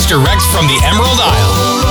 direct from the Emerald Isle.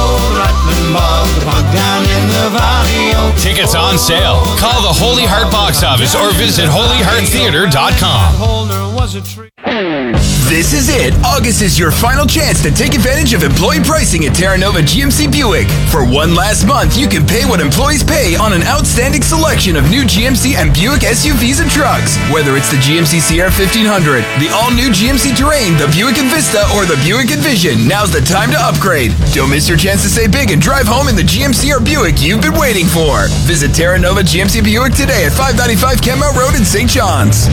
Tickets on sale. Call the Holy Heart box office or visit holyhearttheater.com. This is it. August is your final chance to take advantage of employee pricing at Terra Nova GMC Buick. For one last month, you can pay what employees pay on an outstanding selection of new GMC and Buick SUVs and trucks. Whether it's the GMC Sierra 1500, the all-new GMC Terrain, the Buick Envista, or the Buick Envision, now's the time to upgrade. Don't miss your chance to save big and drive home in the GMC or Buick you've been waiting for. Visit Terra Nova GMC Buick today at 595 Kenmount Road in St. John's.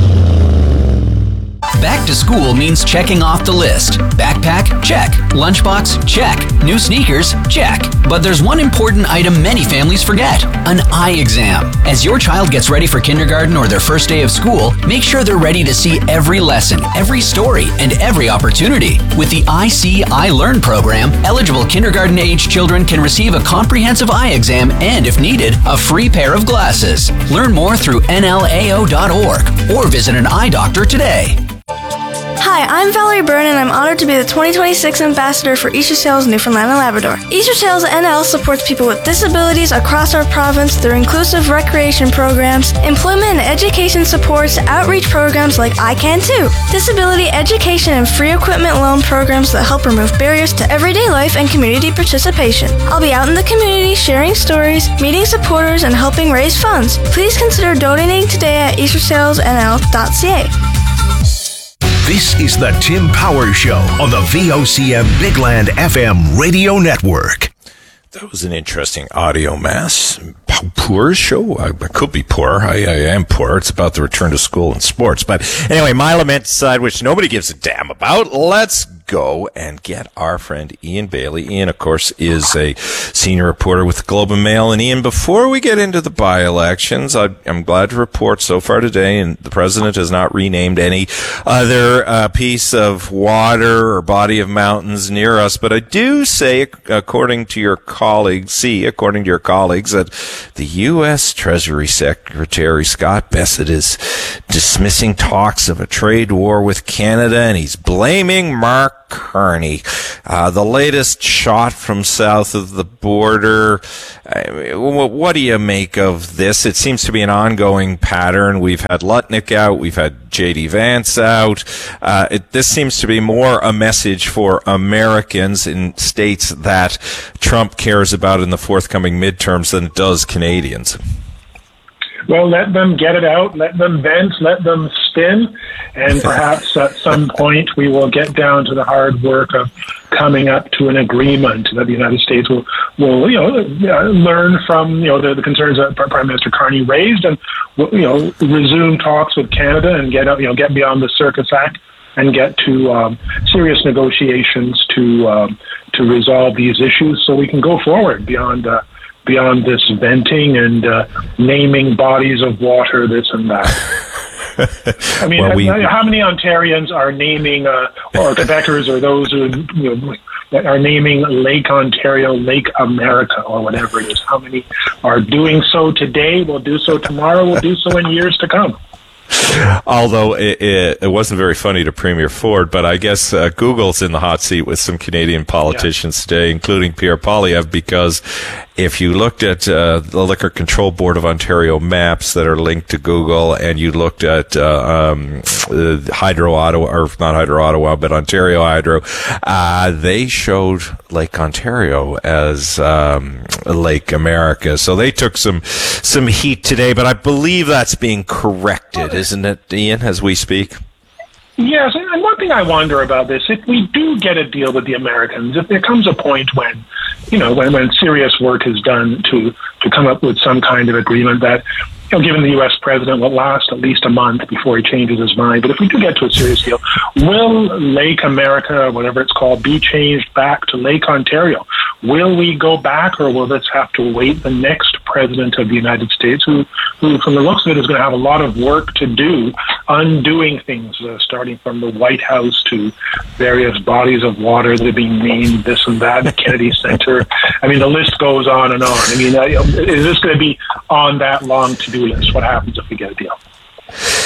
Back to school means checking off the list. Backpack? Check. Lunchbox? Check. New sneakers? Check. But there's one important item many families forget: an eye exam. As your child gets ready for kindergarten or their first day of school, make sure they're ready to see every lesson, every story, and every opportunity. With the I See, I Learn program, eligible kindergarten-age children can receive a comprehensive eye exam and, if needed, a free pair of glasses. Learn more through nlao.org or visit an eye doctor today. Hi, I'm Valerie Byrne, and I'm honored to be the 2026 Ambassador for Easter Sales Newfoundland and Labrador. Easter Sales NL supports people with disabilities across our province through inclusive recreation programs, employment and education supports, outreach programs like I Can Too, disability education and free equipment loan programs that help remove barriers to everyday life and community participation. I'll be out in the community sharing stories, meeting supporters, and helping raise funds. Please consider donating today at eastersalesnl.ca. This is the Tim Powers Show on the VOCM Bigland FM radio network. That was an interesting audio mass. Poor show. I could be poor. I am poor. It's about the return to school and sports. But anyway, my lament side, which nobody gives a damn about. Let's go and get our friend Ian Bailey. Ian, of course, is a senior reporter with the Globe and Mail. And Ian, before we get into the by-elections, I'm glad to report so far today, and the president has not renamed any other piece of water or body of mountains near us. But I do say, according to your colleagues, that the U.S. Treasury Secretary Scott Bessent is dismissing talks of a trade war with Canada, and he's blaming Mark Carney. The latest shot from south of the border. What do you make of this? It seems to be an ongoing pattern. We've had Lutnick out. We've had J.D. Vance out. This seems to be more a message for Americans in states that Trump cares about in the forthcoming midterms than it does Canadians. Well, let them get it out, let them vent, let them spin, and perhaps at some point we will get down to the hard work of coming up to an agreement that the United States will learn from the concerns that Prime Minister Carney raised, and resume talks with Canada and get beyond the Circus Act and get to serious negotiations to resolve these issues, so we can go forward beyond this venting and naming bodies of water, this and that. I mean, how many Ontarians are naming, or Quebecers, or those who are naming Lake Ontario, Lake America, or whatever it is? How many are doing so today, will do so tomorrow, will do so in years to come? Although it wasn't very funny to Premier Ford, but I guess Google's in the hot seat with some Canadian politicians today, including Pierre Poilievre, because if you looked at the Liquor Control Board of Ontario maps that are linked to Google, and you looked at Hydro Ottawa, or not Hydro Ottawa, but Ontario Hydro, they showed Lake Ontario as Lake America. So they took some heat today, but I believe that's being corrected, isn't it, Ian, as we speak? Yes, and one thing I wonder about this, if we do get a deal with the Americans, if there comes a point when, when serious work is done to come up with some kind of agreement that, given the U.S. president will last at least a month before he changes his mind. But if we do get to a serious deal, will Lake America, or whatever it's called, be changed back to Lake Ontario? Will we go back, or will this have to wait the next president of the United States, who from the looks of it, is going to have a lot of work to do, undoing things, starting from the White House to various bodies of water that are being named this and that, the Kennedy Center. I mean, the list goes on and on. I mean, is this going to be on that long to-do list? What happens if we get a deal?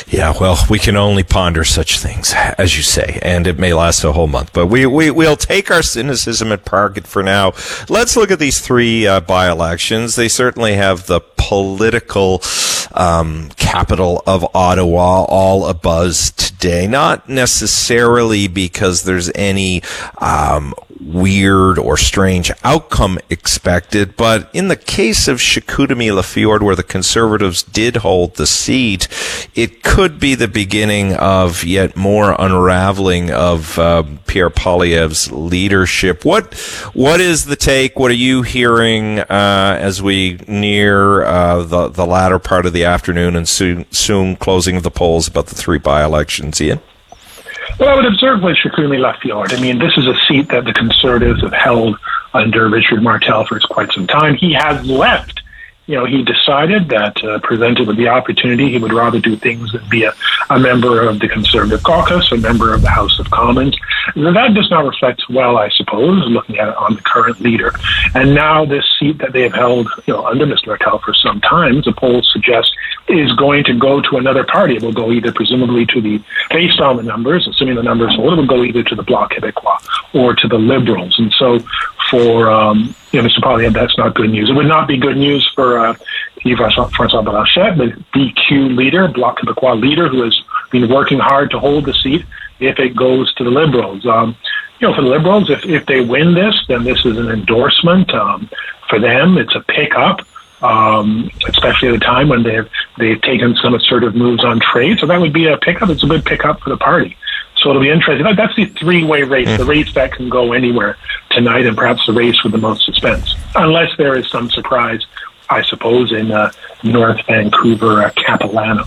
Yeah, well, we can only ponder such things, as you say, and it may last a whole month. But we'll take our cynicism and park it for now. Let's look at these three by-elections. They certainly have the political capital of Ottawa all abuzz today. Not necessarily because there's any weird or strange outcome expected, but in the case of Chicoutimi-Lafitte, where the Conservatives did hold the seat, it could be the beginning of yet more unraveling of Pierre Poilievre's leadership. What is the take? What are you hearing as we near the latter part of the afternoon and soon closing of the polls about the three by-elections, Ian? Well, I would observe with Chicoutimi-Lafitte. I mean, this is a seat that the Conservatives have held under Richard Martel for quite some time. He has left. He decided that presented with the opportunity, he would rather do things than be a member of the Conservative caucus, a member of the House of Commons. That does not reflect well, I suppose, looking at it on the current leader. And now this seat that they have held, under Mr. Martel for some time, the polls suggest, is going to go to another party. It will go either presumably based on the numbers, assuming the numbers hold, it will go either to the Bloc Québécois or to the Liberals. And so for Mr. Poilievre, that's not good news. It would not be good news for Yves-François Blanchet, the BQ leader, Bloc Québécois leader, who has been working hard to hold the seat if it goes to the Liberals. For the Liberals, if they win this, then this is an endorsement. For them, it's a pickup, especially at a time when they've taken some assertive moves on trade. So that would be a pickup. It's a good pickup for the party. So it'll be interesting. That's the three-way race, the race that can go anywhere tonight, and perhaps the race with the most suspense, unless there is some surprise, I suppose, in North Vancouver, Capilano.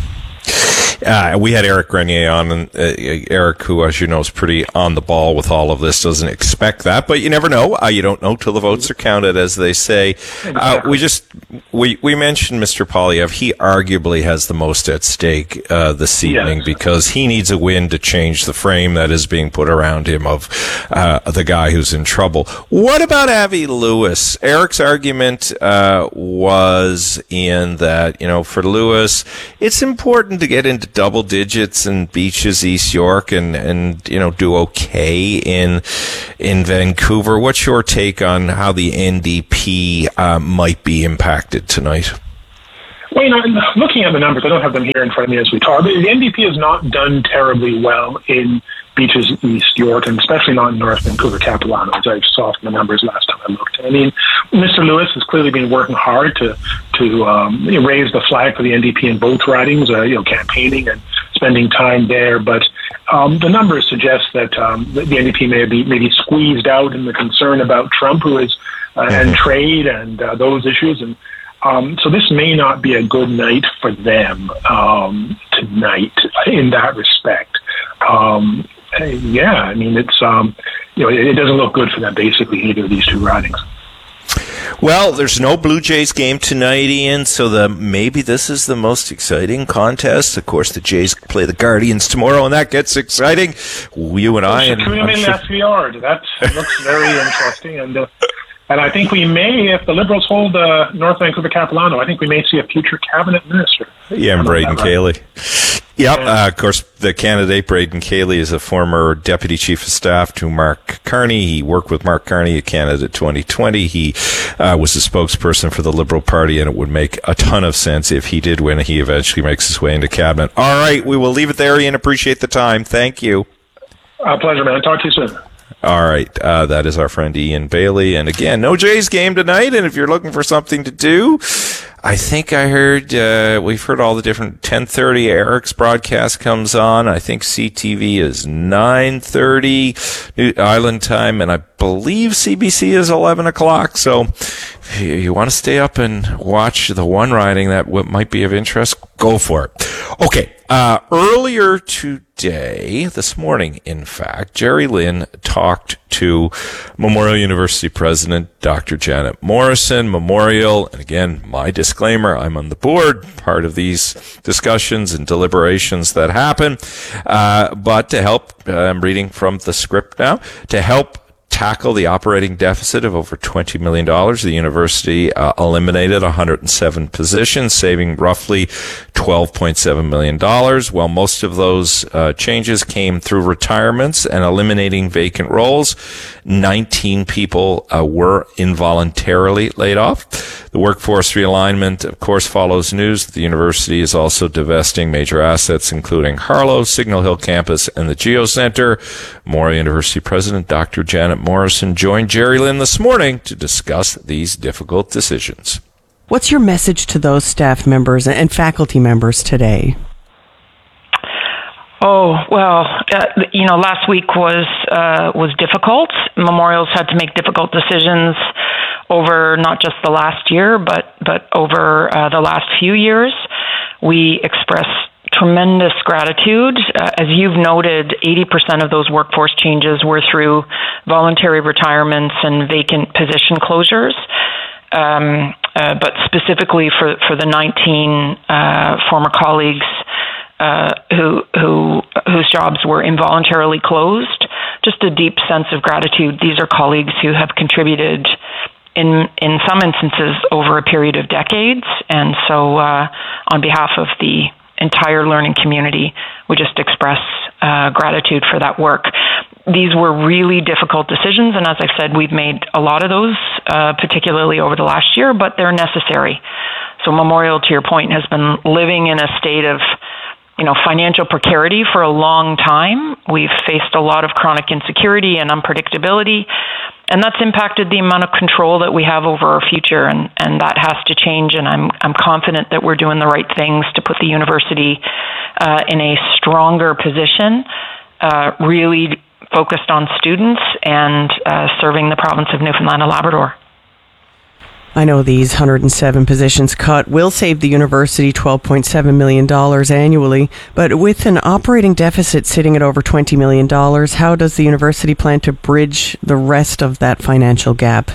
We had Eric Grenier on, and Eric, who, as you know, is pretty on the ball with all of this, doesn't expect that, but you never know. You don't know till the votes are counted, as they say. We mentioned Mr. Poilievre. He arguably has the most at stake this evening, because he needs a win to change the frame that is being put around him of the guy who's in trouble. What about Avi Lewis? Eric's argument was in that, for Lewis, it's important to get into double digits in Beaches, East York, and do okay in Vancouver. What's your take on how the NDP might be impacted tonight? Well, looking at the numbers, I don't have them here in front of me as we talk. The NDP has not done terribly well in Beaches, East York, and especially not in North Vancouver, Capilano, as I saw from the numbers last time I looked. I mean, Mr. Lewis has clearly been working hard to raise the flag for the NDP in both ridings, campaigning and spending time there. But the numbers suggest that the NDP may be squeezed out in the concern about Trump, who is and trade and those issues. And so this may not be a good night for them tonight in that respect. It's it doesn't look good for them basically either of these two ridings. Well, there's no Blue Jays game tonight, Ian, so maybe this is the most exciting contest. Of course, the Jays play the Guardians tomorrow, and that gets exciting. You and I. That looks very interesting, and I think we may, if the Liberals hold North Vancouver Capilano, I think we may see a future cabinet minister. Yeah, Braden Cayley. Yep. Of course, the candidate, Braden Cayley, is a former deputy chief of staff to Mark Carney. He worked with Mark Carney at Canada 2020. He was the spokesperson for the Liberal Party, and it would make a ton of sense if he did win and he eventually makes his way into cabinet. All right, we will leave it there, Ian. Appreciate the time. Thank you. Pleasure, man. Talk to you soon. All right, that is our friend Ian Bailey. And again, no Jays game tonight, and if you're looking for something to do, I think I heard, we've heard all the different 10:30 Eric's broadcast comes on. I think CTV is 9:30 New Island time, and I believe CBC is 11 o'clock. So if you want to stay up and watch the one riding that might be of interest, go for it. Okay. Earlier today, this morning, in fact, Jerry Lynn talked to Memorial University President Dr. Janet Morrison. Memorial, and again, my disclaimer, I'm on the board, part of these discussions and deliberations that happen. But to help, I'm reading from the script now, to help tackle the operating deficit of over $20 million. The university eliminated 107 positions, saving roughly $12.7 million. While most of those changes came through retirements and eliminating vacant roles, 19 people were involuntarily laid off. The workforce realignment, of course, follows news that the university is also divesting major assets, including Harlow, Signal Hill Campus, and the Geo Center. Memorial University President Dr. Janet Morrison joined Jerry Lynn this morning to discuss these difficult decisions. What's your message to those staff members and faculty members today? Oh, well, last week was difficult. Memorials had to make difficult decisions over not just the last year, but over the last few years. We express tremendous gratitude. As you've noted, 80% of those workforce changes were through voluntary retirements and vacant position closures. But specifically for the 19 former colleagues whose jobs were involuntarily closed, just a deep sense of gratitude. These are colleagues who have contributed in some instances over a period of decades, and so on behalf of the entire learning community, we just express gratitude for that work. These were really difficult decisions, and as I've said, we've made a lot of those, particularly over the last year, but they're necessary. So Memorial, to your point, has been living in a state of financial precarity for a long time. We've faced a lot of chronic insecurity and unpredictability, and that's impacted the amount of control that we have over our future, and that has to change, and I'm confident that we're doing the right things to put the university in a stronger position, really focused on students and serving the province of Newfoundland and Labrador. I know these 107 positions cut will save the university $12.7 million annually, but with an operating deficit sitting at over $20 million, how does the university plan to bridge the rest of that financial gap?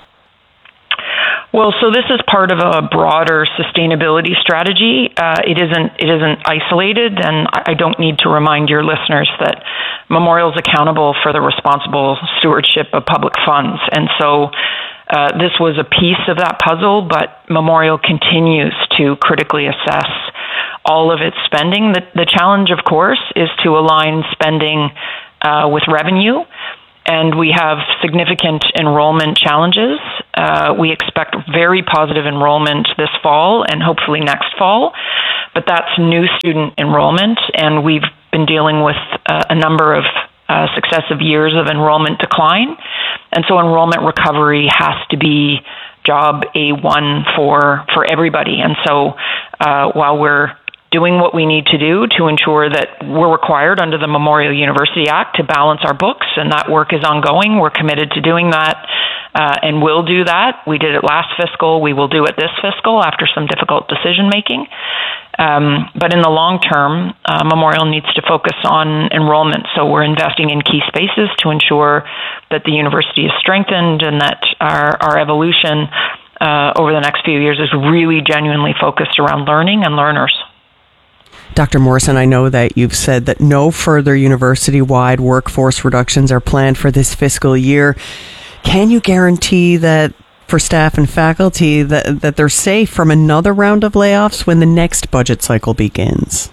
Well, so this is part of a broader sustainability strategy. It isn't isolated, and I don't need to remind your listeners that Memorial is accountable for the responsible stewardship of public funds, and so this was a piece of that puzzle, but Memorial continues to critically assess all of its spending. The challenge, of course, is to align spending with revenue, and we have significant enrollment challenges. We expect very positive enrollment this fall and hopefully next fall, but that's new student enrollment, and we've been dealing with a number of successive years of enrollment decline. And so enrollment recovery has to be job A1 for everybody. And so while we're doing what we need to do to ensure that we're required under the Memorial University Act to balance our books, and that work is ongoing, we're committed to doing that, and will do that. We did it last fiscal. We will do it this fiscal after some difficult decision making. But in the long term, Memorial needs to focus on enrollment. So we're investing in key spaces to ensure that the university is strengthened and that our evolution over the next few years is really genuinely focused around learning and learners. Dr. Morrison, I know that you've said that no further university-wide workforce reductions are planned for this fiscal year. Can you guarantee that for staff and faculty that they're safe from another round of layoffs when the next budget cycle begins?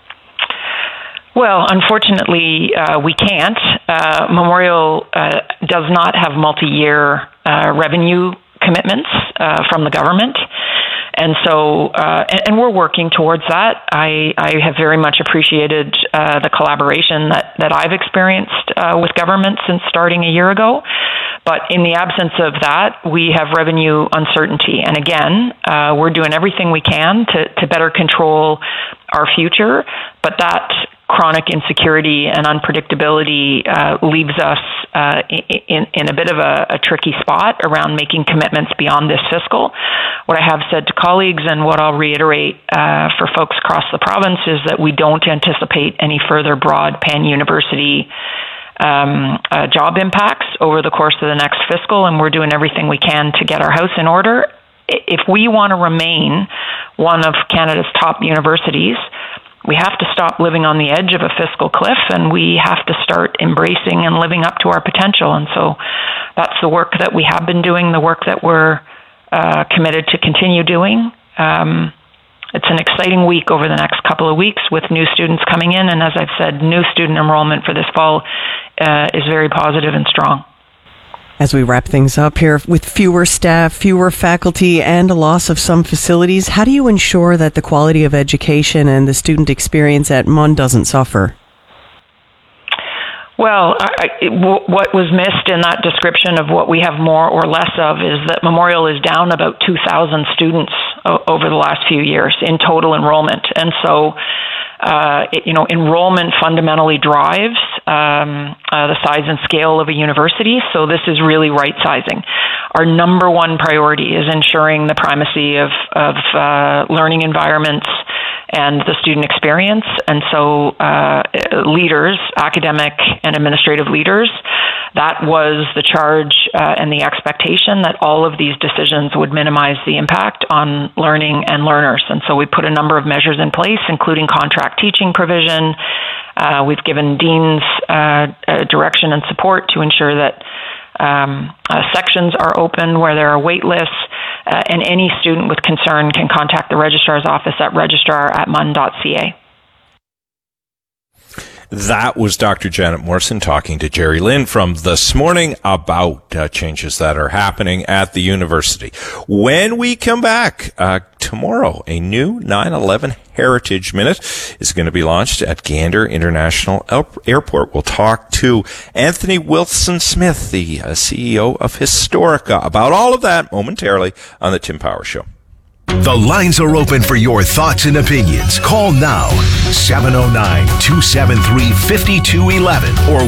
Well, unfortunately, we can't. Memorial does not have multi-year revenue commitments from the government. And so, and we're working towards that. I have very much appreciated the collaboration that I've experienced with government since starting a year ago. But in the absence of that, we have revenue uncertainty. And again, we're doing everything we can to better control our future. But that chronic insecurity and unpredictability leaves us in a bit of a tricky spot around making commitments beyond this fiscal. What I have said to colleagues and what I'll reiterate for folks across the province is that we don't anticipate any further broad pan-university job impacts over the course of the next fiscal, and we're doing everything we can to get our house in order. If we want to remain one of Canada's top universities, we have to stop living on the edge of a fiscal cliff, and we have to start embracing and living up to our potential. And so that's the work that we have been doing, the work that we're committed to continue doing. It's an exciting week over the next couple of weeks with new students coming in, and as I've said, new student enrollment for this fall is very positive and strong. As we wrap things up here, with fewer staff, fewer faculty, and a loss of some facilities, how do you ensure that the quality of education and the student experience at MUN doesn't suffer? Well, what was missed in that description of what we have more or less of is that Memorial is down about 2,000 students over the last few years in total enrollment. And so, enrollment fundamentally drives the size and scale of a university. So this is really right-sizing. Our number one priority is ensuring the primacy of learning environments and the student experience. And so leaders, academic and administrative leaders, that was the charge and the expectation that all of these decisions would minimize the impact on learning and learners. And so we put a number of measures in place, including contract teaching provision. We've given deans direction and support to ensure that sections are open where there are wait lists, and any student with concern can contact the registrar's office at registrar@mun.ca. That was Dr. Janet Morrison talking to Jerry Lynn from This Morning about changes that are happening at the university. When we come back tomorrow, a new 9/11 Heritage Minute is going to be launched at Gander International Airport. We'll talk to Anthony Wilson-Smith, the CEO of Historica, about all of that momentarily on the Tim Power Show. The lines are open for your thoughts and opinions. Call now, 709-273-5211 or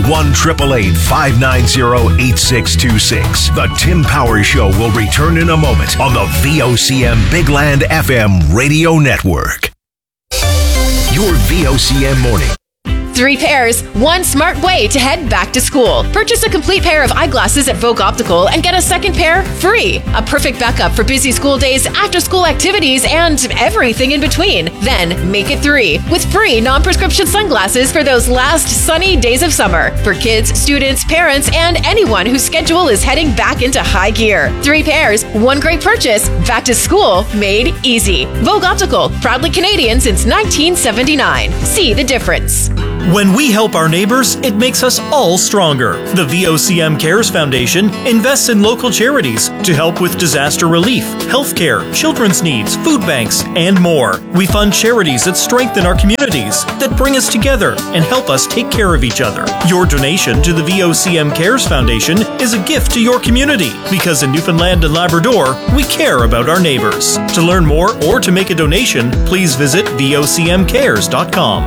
1-888-590-8626. The Tim Power Show will return in a moment on the VOCM Bigland FM radio network. Your VOCM morning. 3 pairs, 1 smart way to head back to school. Purchase a complete pair of eyeglasses at Vogue Optical and get a second pair free. A perfect backup for busy school days, after-school activities, and everything in between. Then make it 3 with free non-prescription sunglasses for those last sunny days of summer. For kids, students, parents, and anyone whose schedule is heading back into high gear. 3 pairs, 1 great purchase. Back to school made easy. Vogue Optical, proudly Canadian since 1979. See the difference. When we help our neighbors, it makes us all stronger. The VOCM Cares Foundation invests in local charities to help with disaster relief, healthcare, children's needs, food banks, and more. We fund charities that strengthen our communities, that bring us together and help us take care of each other. Your donation to the VOCM Cares Foundation is a gift to your community, because in Newfoundland and Labrador, we care about our neighbors. To learn more or to make a donation, please visit vocmcares.com.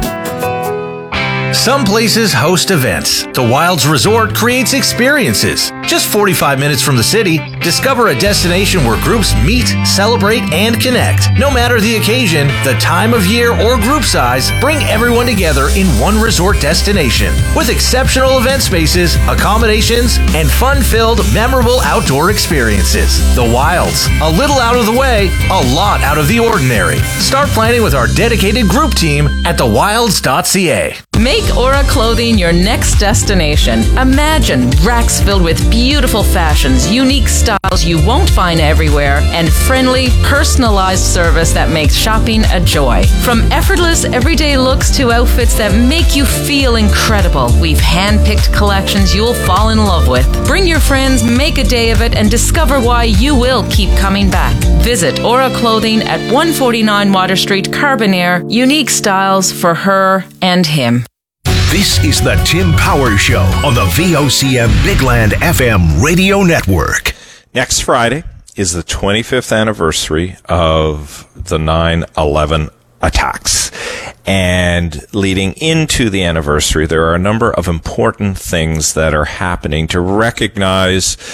Some places host events. The Wilds Resort creates experiences. Just 45 minutes from the city, discover a destination where groups meet, celebrate, and connect. No matter the occasion, the time of year, or group size, bring everyone together in one resort destination. With exceptional event spaces, accommodations, and fun-filled, memorable outdoor experiences. The Wilds. A little out of the way, a lot out of the ordinary. Start planning with our dedicated group team at thewilds.ca. Make Aura Clothing your next destination. Imagine racks filled with beautiful fashions, unique styles you won't find everywhere, and friendly, personalized service that makes shopping a joy. From effortless, everyday looks to outfits that make you feel incredible, we've hand-picked collections you'll fall in love with. Bring your friends, make a day of it, and discover why you will keep coming back. Visit Aura Clothing at 149 Water Street, Carbonaire. Unique styles for her and him. This is the Tim Power Show on the VOCM Bigland FM radio network. Next Friday is the 25th anniversary of the 9/11 attacks. And leading into the anniversary, there are a number of important things that are happening to recognize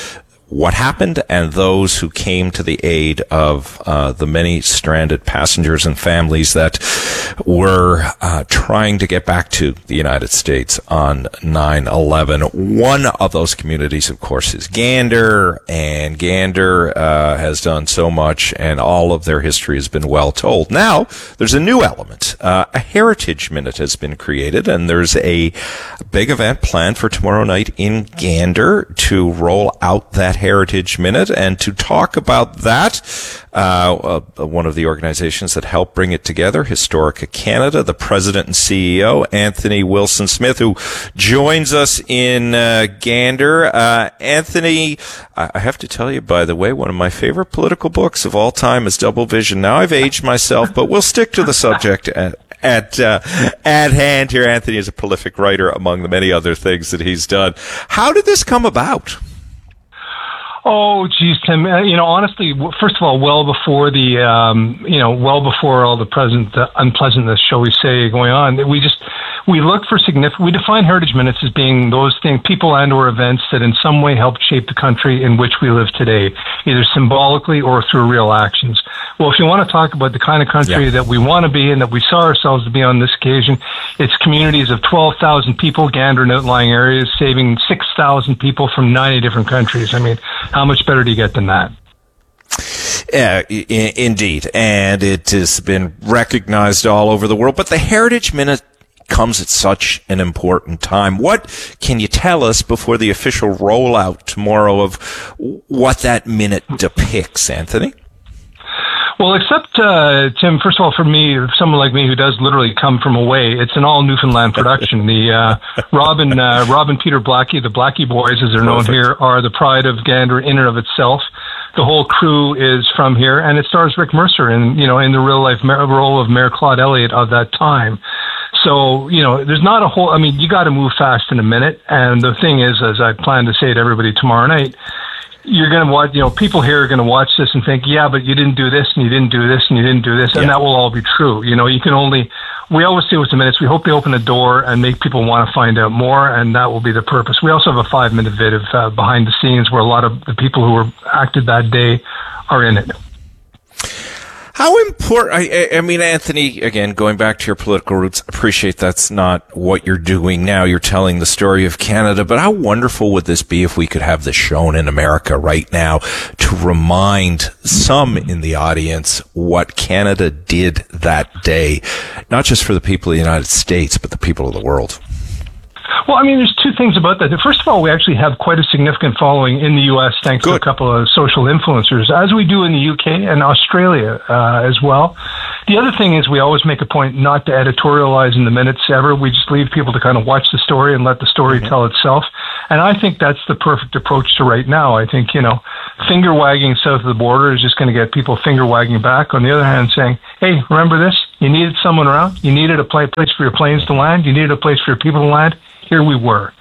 what happened and those who came to the aid of the many stranded passengers and families that were trying to get back to the United States on 9/11. One of those communities, of course, is Gander, and Gander has done so much, and all of their history has been well told. Now, there's a new element. A Heritage Minute has been created, and there's a big event planned for tomorrow night in Gander to roll out that Heritage Minute. And to talk about that, one of the organizations that helped bring it together, Historica Canada, the president and CEO, Anthony Wilson-Smith, who joins us in Gander. Anthony, I have to tell you, by the way, one of my favorite political books of all time is Double Vision. Now I've aged myself, but we'll stick to the subject at hand here. Anthony is a prolific writer, among the many other things that he's done. How did this come about? Oh, geez, Tim. Honestly, first of all, well before all the unpleasantness, shall we say, going on, we look for we define Heritage Minutes as being those things, people and/or events that in some way helped shape the country in which we live today, either symbolically or through real actions. Well, if you want to talk about the kind of country that we want to be and that we saw ourselves to be on this occasion, it's communities of 12,000 people, Gander and outlying areas, saving 6,000 people from 90 different countries. I mean, how much better do you get than that? Yeah, indeed. And it has been recognized all over the world. But the Heritage Minute comes at such an important time. What can you tell us before the official rollout tomorrow of what that minute depicts, Anthony? Well, except, Tim, first of all, for me, someone like me who does literally come from away, it's an all Newfoundland production. The Rob and Peter Blackie, the Blackie boys, as they're known here, are the pride of Gander in and of itself. The whole crew is from here, and it stars Rick Mercer in the real life role of Mayor Claude Elliott of that time. So, there's not a whole, you got to move fast in a minute. And the thing is, as I plan to say to everybody tomorrow night, you're going to watch, people here are going to watch this and think, yeah, but you didn't do this and you didn't do this and you didn't do this. And that will all be true. We always say with the minutes, we hope they open a door and make people want to find out more. And that will be the purpose. We also have a 5-minute vid of behind the scenes where a lot of the people who were acted that day are in it. How important, Anthony, again, going back to your political roots, appreciate that's not what you're doing now. You're telling the story of Canada, but how wonderful would this be if we could have this shown in America right now to remind some in the audience what Canada did that day, not just for the people of the United States, but the people of the world? Well, there's two things about that. First of all, we actually have quite a significant following in the U.S. thanks to a couple of social influencers, as we do in the U.K. and Australia as well. The other thing is we always make a point not to editorialize in the minutes ever. We just leave people to kind of watch the story and let the story tell itself. And I think that's the perfect approach to right now. I think, finger wagging south of the border is just going to get people finger wagging back. On the other hand, saying, hey, remember this? You needed someone around. You needed a place for your planes to land. You needed a place for your people to land. Here we were.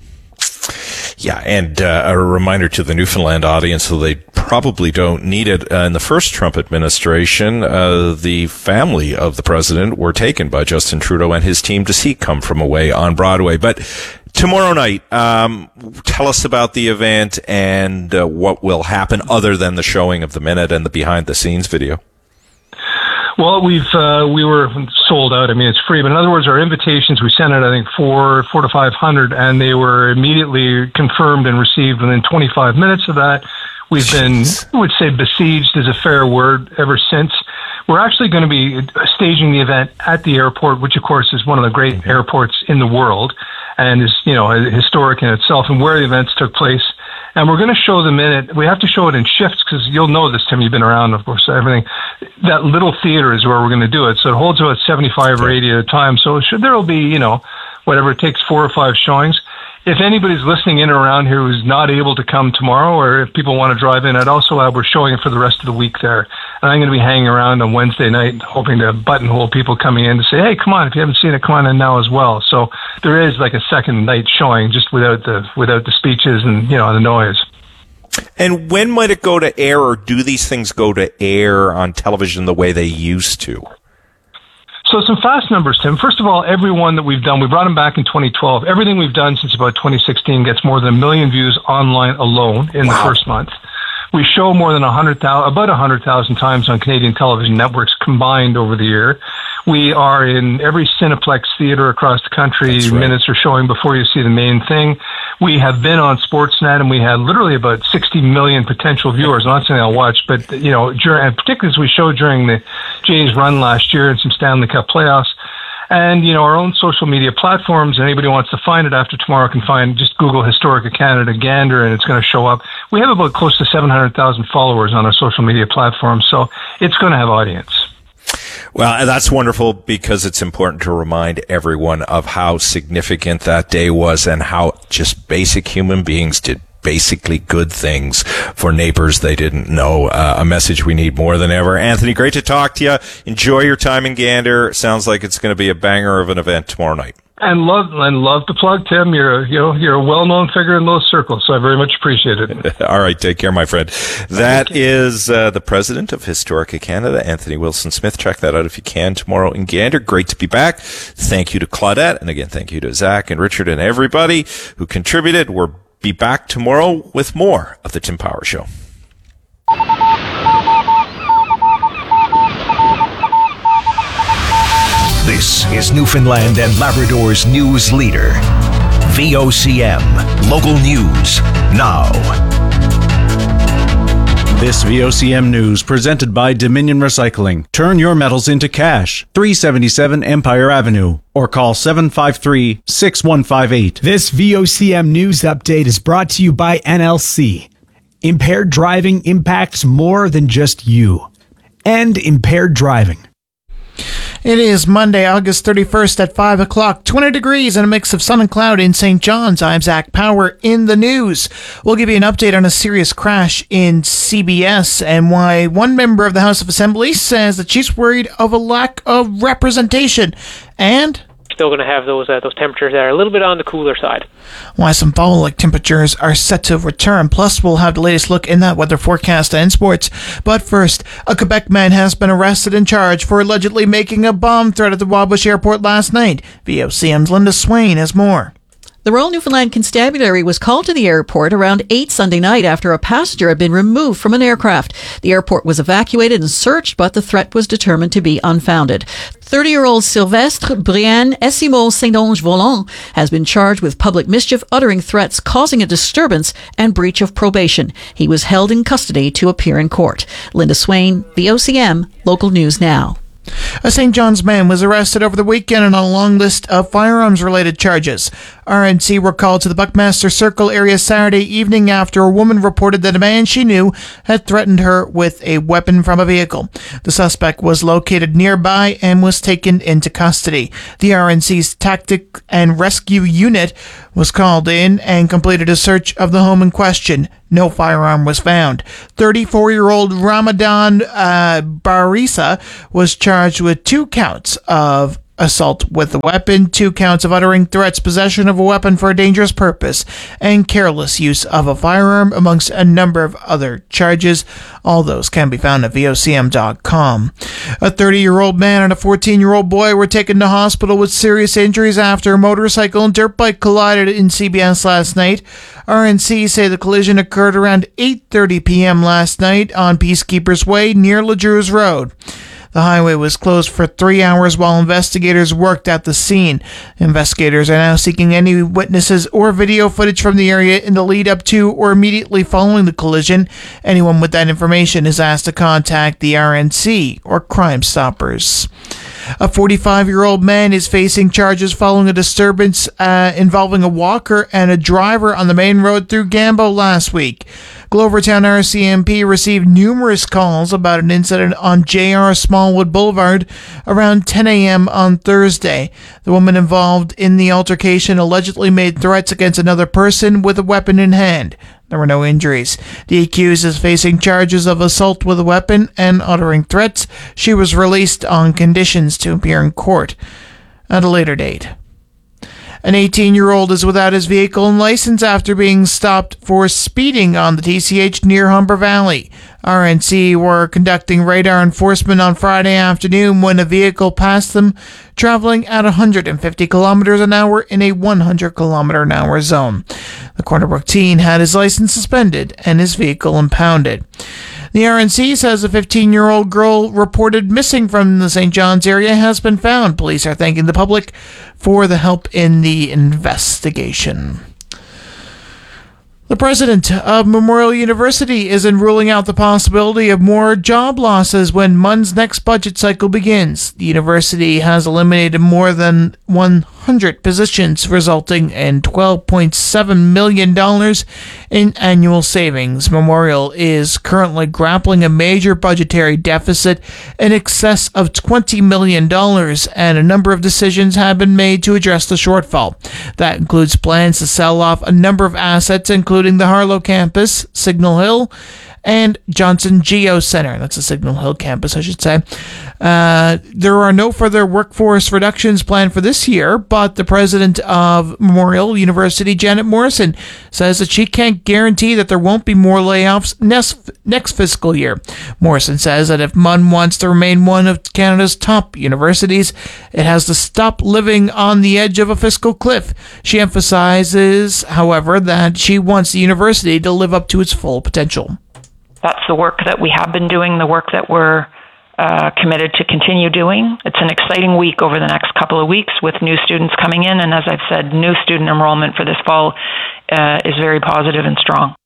Yeah, and a reminder to the Newfoundland audience, so they probably don't need it. In the first Trump administration, the family of the president were taken by Justin Trudeau and his team to see Come From Away on Broadway. But tomorrow night, tell us about the event and what will happen other than the showing of the minute and the behind-the-scenes video. Well, we were sold out. It's free, but in other words, our invitations, we sent out, I think, 400 to 500, and they were immediately confirmed and received within 25 minutes of that. We've been, I would say, besieged is a fair word ever since. We're actually going to be staging the event at the airport, which of course is one of the great airports in the world and is, historic in itself, and where the events took place. And we're going to show the minute. We have to show it in shifts because you'll know this, Tim. You've been around, of course, everything. That little theater is where we're going to do it. So it holds about 75 or 80 at a time. So there will be, whatever it takes, 4 or 5 showings. If anybody's listening in or around here who's not able to come tomorrow, or if people want to drive in, I'd also add we're showing it for the rest of the week there. And I'm going to be hanging around on Wednesday night, hoping to buttonhole people coming in to say, hey, come on, if you haven't seen it, come on in now as well. So there is like a second night showing, just without the speeches and, the noise. And when might it go to air, or do these things go to air on television the way they used to? So some fast numbers, Tim. First of all, everyone that we've done, we brought them back in 2012. Everything we've done since about 2016 gets more than 1 million views online alone in the first month. We show more than about 100,000 times on Canadian television networks combined over the year. We are in every Cineplex theater across the country. Right. Minutes are showing before you see the main thing. We have been on Sportsnet, and we had literally about 60 million potential viewers. I'm not saying I'll watch, but, and particularly as we showed during the Jays run last year and some Stanley Cup playoffs. And, our own social media platforms, and anybody who wants to find it after tomorrow can just Google Historica Canada Gander, and it's going to show up. We have about close to 700,000 followers on our social media platforms, so it's going to have audience. Well, that's wonderful because it's important to remind everyone of how significant that day was and how just basic human beings did basically good things for neighbors they didn't know. A message we need more than ever. Anthony, great to talk to you. Enjoy your time in Gander. Sounds like it's going to be a banger of an event tomorrow night. And love the plug, Tim. You're a well-known figure in those circles, so I very much appreciate it. All right, take care, my friend. That is the president of Historica Canada, Anthony Wilson-Smith. Check that out if you can tomorrow in Gander. Great to be back. Thank you to Claudette, and again, thank you to Zach and Richard and everybody who contributed. We'll be back tomorrow with more of the Tim Power Show. This is Newfoundland and Labrador's news leader. VOCM, local news, now. This VOCM news presented by Dominion Recycling. Turn your metals into cash. 377 Empire Avenue or call 753-6158. This VOCM news update is brought to you by NLC. Impaired driving impacts more than just you. End impaired driving. It is Monday, August 31st at 5 o'clock, 20 degrees and a mix of sun and cloud in St. John's. I'm Zach Power in the news. We'll give you an update on a serious crash in CBS and why one member of the House of Assembly says that she's worried of a lack of representation. And still going to have those temperatures that are a little bit on the cooler side. Why some fall-like temperatures are set to return. Plus, we'll have the latest look in that weather forecast and sports. But first, a Quebec man has been arrested and charged for allegedly making a bomb threat at the Wabush Airport last night. VOCM's Linda Swain has more. The Royal Newfoundland Constabulary was called to the airport around 8 Sunday night after a passenger had been removed from an aircraft. The airport was evacuated and searched, but the threat was determined to be unfounded. 30-year-old Sylvestre Brian Essimo Saint-Onge-Volant has been charged with public mischief, uttering threats, causing a disturbance, and breach of probation. He was held in custody to appear in court. Linda Swain, VOCM, Local News Now. A St. John's man was arrested over the weekend on a long list of firearms-related charges. RNC were called to the Buckmaster Circle area Saturday evening after a woman reported that a man she knew had threatened her with a weapon from a vehicle. The suspect was located nearby and was taken into custody. The RNC's Tactic and Rescue Unit was called in and completed a search of the home in question. No firearm was found. 34-year-old Ramadan Barisa was charged with 2 counts of assault with a weapon, 2 counts of uttering threats, possession of a weapon for a dangerous purpose, and careless use of a firearm, amongst a number of other charges. All those can be found at VOCM.com. A 30-year-old man and a 14-year-old boy were taken to hospital with serious injuries after a motorcycle and dirt bike collided in CBS last night. RNC say the collision occurred around 8:30 p.m. last night on Peacekeepers Way near Ledrews Road. The highway was closed for 3 hours while investigators worked at the scene. Investigators are now seeking any witnesses or video footage from the area in the lead up to or immediately following the collision. Anyone with that information is asked to contact the RNC or Crime Stoppers. A 45-year-old man is facing charges following a disturbance involving a walker and a driver on the main road through Gambo last week. Glovertown RCMP received numerous calls about an incident on J.R. Smallwood Boulevard around 10 a.m. on Thursday. The woman involved in the altercation allegedly made threats against another person with a weapon in hand. There were no injuries. The accused is facing charges of assault with a weapon and uttering threats. She was released on conditions to appear in court at a later date. An 18-year-old is without his vehicle and license after being stopped for speeding on the TCH near Humber Valley. RNC were conducting radar enforcement on Friday afternoon when a vehicle passed them, traveling at 150 kilometers an hour in a 100 kilometer an hour zone. The Corner Brook teen had his license suspended and his vehicle impounded. The RNC says a 15-year-old girl reported missing from the St. John's area has been found. Police are thanking the public for the help in the investigation. The president of Memorial University isn't ruling out the possibility of more job losses when MUN's next budget cycle begins. The university has eliminated more than 100 positions, resulting in $12.7 million in annual savings. Memorial is currently grappling a major budgetary deficit in excess of $20 million, and a number of decisions have been made to address the shortfall. That includes plans to sell off a number of assets, including the Harlow campus, Signal Hill, and Johnson Geo Center. That's the Signal Hill campus, I should say. There are no further workforce reductions planned for this year, but the president of Memorial University, Janet Morrison, says that she can't guarantee that there won't be more layoffs next fiscal year. Morrison says that if MUN wants to remain one of Canada's top universities, it has to stop living on the edge of a fiscal cliff. She emphasizes, however, that she wants the university to live up to its full potential. That's the work that we have been doing, the work that we're committed to continue doing. It's an exciting week over the next couple of weeks with new students coming in, and as I've said, new student enrollment for this fall is very positive and strong.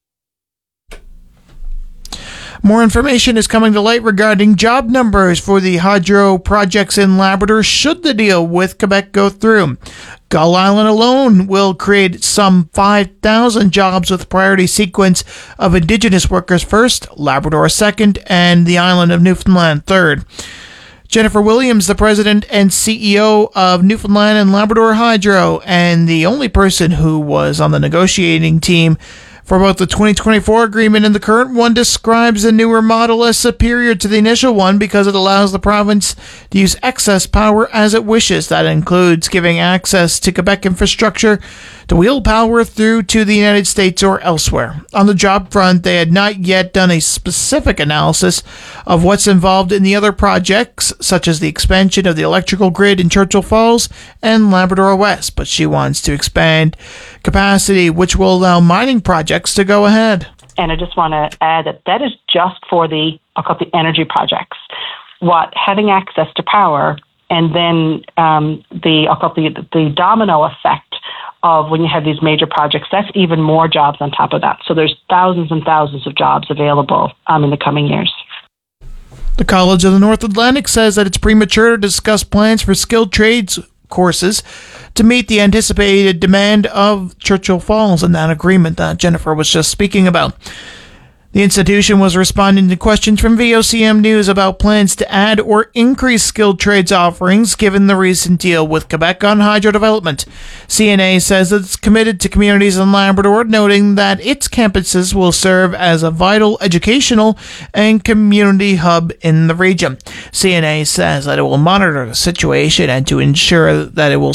More information is coming to light regarding job numbers for the hydro projects in Labrador should the deal with Quebec go through. Gull Island alone will create some 5,000 jobs with priority sequence of Indigenous workers first, Labrador second, and the island of Newfoundland third. Jennifer Williams, the president and CEO of Newfoundland and Labrador Hydro, and the only person who was on the negotiating team for both the 2024 agreement and the current one, describes the newer model as superior to the initial one because it allows the province to use excess power as it wishes. That includes giving access to Quebec infrastructure to wheel power through to the United States or elsewhere. On the job front, they had not yet done a specific analysis of what's involved in the other projects, such as the expansion of the electrical grid in Churchill Falls and Labrador West, but she wants to expand capacity, which will allow mining projects to go ahead. And I just want to add that is just for the energy projects. Having access to power, and then the domino effect of when you have these major projects, that's even more jobs on top of that. So there's thousands and thousands of jobs available in the coming years. The College of the North Atlantic says that it's premature to discuss plans for skilled trades courses to meet the anticipated demand of Churchill Falls in that agreement that Jennifer was just speaking about. The institution was responding to questions from VOCM News about plans to add or increase skilled trades offerings given the recent deal with Quebec on hydro development. CNA says that it's committed to communities in Labrador, noting that its campuses will serve as a vital educational and community hub in the region. CNA says that it will monitor the situation and to ensure that it will